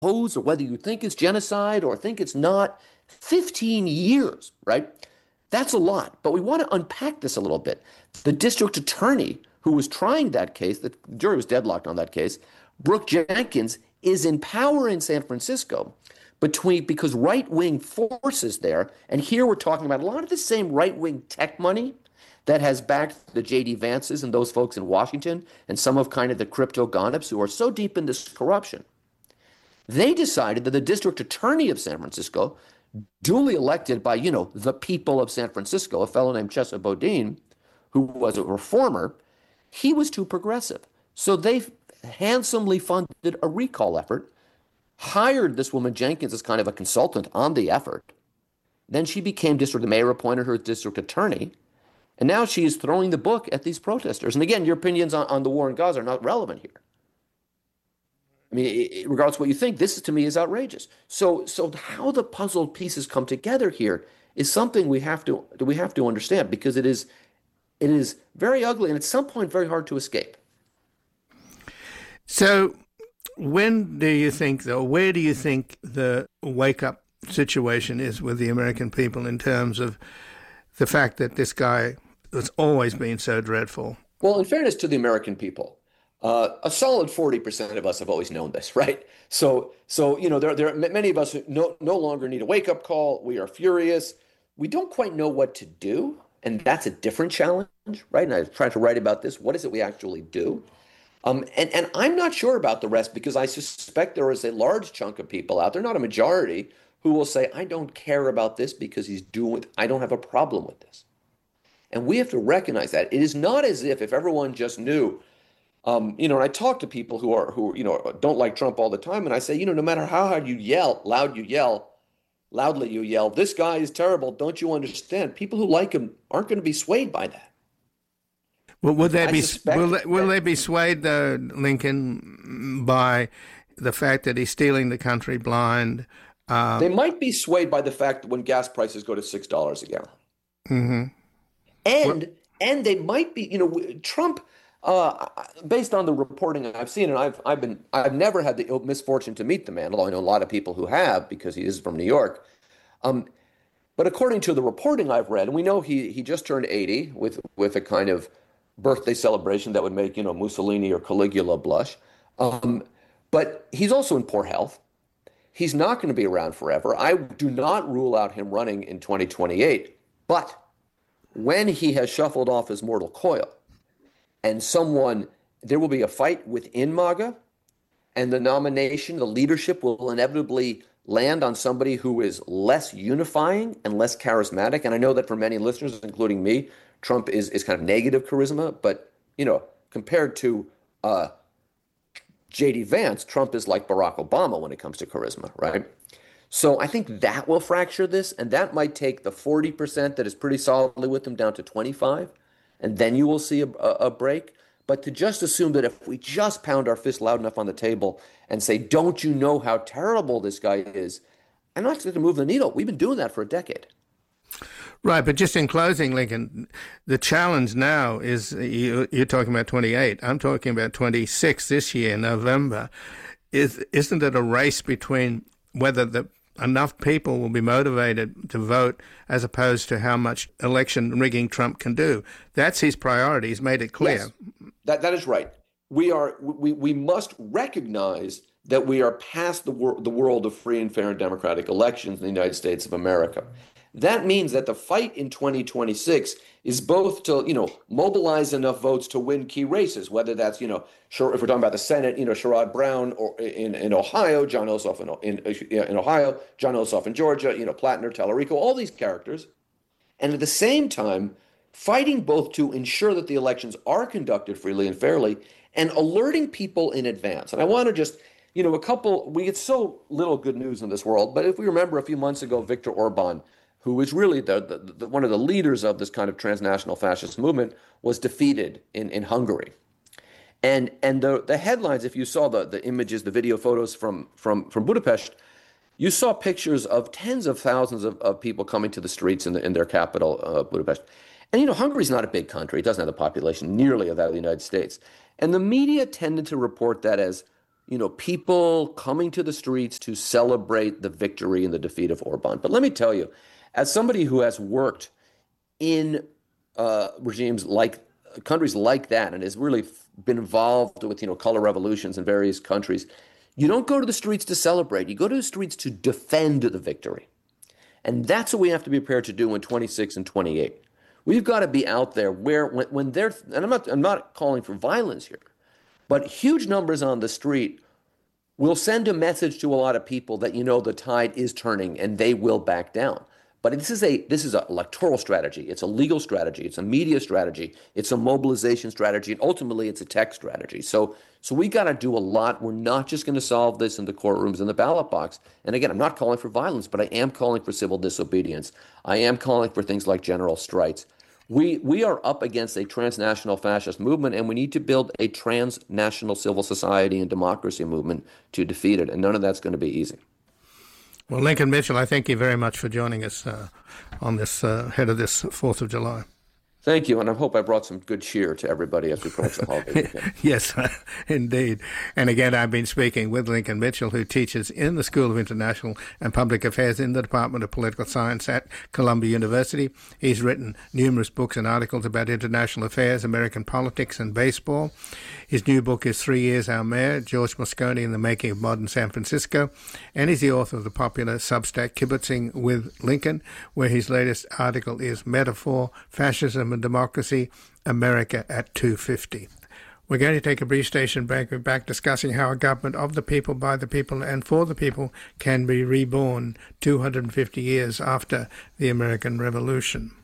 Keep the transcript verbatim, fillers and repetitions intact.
oppose or whether you think it's genocide or think it's not. fifteen years, right? That's a lot. But we want to unpack this a little bit. The district attorney who was trying that case, the jury was deadlocked on that case, Brooke Jenkins, is in power in San Francisco between because right-wing forces there, and here we're talking about a lot of the same right-wing tech money that has backed the J D Vances and those folks in Washington and some of kind of the crypto gonups who are so deep in this corruption. They decided that the district attorney of San Francisco, duly elected by, you know, the people of San Francisco, a fellow named Chesa Boudin, who was a reformer, he was too progressive. So they handsomely funded a recall effort, hired this woman Jenkins as kind of a consultant on the effort. Then she became district, the mayor appointed her district attorney, and now she is throwing the book at these protesters. And again, your opinions on, on the war in Gaza are not relevant here. I mean, it, regardless of what you think, this to me is outrageous. So, so how the puzzle pieces come together here is something we have to we have to understand, because it is it is very ugly and at some point very hard to escape. So, when do you think, though, where do you think the wake-up situation is with the American people in terms of the fact that this guy has always been so dreadful? Well, in fairness to the American people, uh, a solid forty percent of us have always known this, right? So, so you know, there, there are many of us who no, no longer need a wake-up call. We are furious. We don't quite know what to do, and that's a different challenge, right? And I've tried to write about this. What is it we actually do? Um, and, and I'm not sure about the rest, because I suspect there is a large chunk of people out there, not a majority, who will say, I don't care about this because he's doing, I don't have a problem with this. And we have to recognize that. It is not as if, if everyone just knew, um, you know, and I talk to people who are, who, you know, don't like Trump all the time. And I say, you know, no matter how hard you yell, loud you yell, loudly you yell, this guy is terrible. Don't you understand? People who like him aren't going to be swayed by that. Well, would they I be will they, will they be swayed, though, Lincoln, by the fact that he's stealing the country blind? Um, they might be swayed by the fact that when gas prices go to six dollars a gallon, mm-hmm. and well, and they might be, you know, Trump, uh, based on the reporting I've seen, and I've I've been I've never had the misfortune to meet the man, although I know a lot of people who have because he is from New York. Um, but according to the reporting I've read, and we know he he just turned eighty with with a kind of birthday celebration that would make, you know, Mussolini or Caligula blush. Um, but he's also in poor health. He's not going to be around forever. I do not rule out him running in twenty twenty-eight. But when he has shuffled off his mortal coil and someone, there will be a fight within MAGA, and the nomination, the leadership will inevitably land on somebody who is less unifying and less charismatic. And I know that for many listeners, including me, Trump is, is kind of negative charisma, but, you know, compared to uh, J D Vance, Trump is like Barack Obama when it comes to charisma, right? So I think that will fracture this, and that might take the forty percent that is pretty solidly with him down to twenty-five, and then you will see a, a, a break. But to just assume that if we just pound our fist loud enough on the table and say, don't you know how terrible this guy is, I'm not going to move the needle. We've been doing that for a decade. Right, but just in closing, Lincoln, the challenge now is, you, you're talking about twenty-eight. I'm talking about twenty-six this year, November. Is, isn't it a race between whether the enough people will be motivated to vote as opposed to how much election rigging Trump can do? That's his priority. He's made it clear. Yes, that, that is right. We are we, we must recognize that we are past the, wor- the world of free and fair and democratic elections in the United States of America. That means that the fight in twenty twenty-six is both to, you know, mobilize enough votes to win key races, whether that's, you know, sure, if we're talking about the Senate, you know, Sherrod Brown or in, in Ohio, John Ossoff in, in, in Ohio, John Ossoff in Georgia, you know, Plattner, Tallarico, all these characters. And at the same time, fighting both to ensure that the elections are conducted freely and fairly and alerting people in advance. And I want to just, you know, a couple, we get so little good news in this world, but if we remember a few months ago, Viktor Orban, who is really the, the, the one of the leaders of this kind of transnational fascist movement, was defeated in, in Hungary. And and the, the headlines, if you saw the, the images, the video photos from, from, from Budapest, you saw pictures of tens of thousands of, of people coming to the streets in, the, in their capital, uh, Budapest. And, you know, Hungary's not a big country. It doesn't have the population nearly of that of the United States. And the media tended to report that as, you know, people coming to the streets to celebrate the victory and the defeat of Orban. But let me tell you, as somebody who has worked in uh, regimes like countries like that and has really been involved with, you know, color revolutions in various countries, you don't go to the streets to celebrate. You go to the streets to defend the victory. And that's what we have to be prepared to do in twenty-six and twenty-eight. We've got to be out there where when, when they're, and I'm not, I'm not calling for violence here, but huge numbers on the street will send a message to a lot of people that, you know, the tide is turning and they will back down. But this is a this is an electoral strategy. It's a legal strategy. It's a media strategy. It's a mobilization strategy. And ultimately, it's a tech strategy. So so we got to do a lot. We're not just going to solve this in the courtrooms and the ballot box. And again, I'm not calling for violence, but I am calling for civil disobedience. I am calling for things like general strikes. We we are up against a transnational fascist movement, and we need to build a transnational civil society and democracy movement to defeat it. And none of that's going to be easy. Well, Lincoln Mitchell, I thank you very much for joining us uh, on this uh, ahead of this fourth of July. Thank you, and I hope I brought some good cheer to everybody as we approach the holiday weekend. Yes, indeed. And again, I've been speaking with Lincoln Mitchell, who teaches in the School of International and Public Affairs in the Department of Political Science at Columbia University. He's written numerous books and articles about international affairs, American politics, and baseball. His new book is Three Years Our Mayor, George Moscone and the Making of Modern San Francisco. And he's the author of the popular Substack Kibitzing with Lincoln, where his latest article is Metaphor, Fascism and Democracy, America at two fifty. We're going to take a brief station break. We're back discussing how a government of the people, by the people, and for the people can be reborn two hundred fifty years after the American Revolution.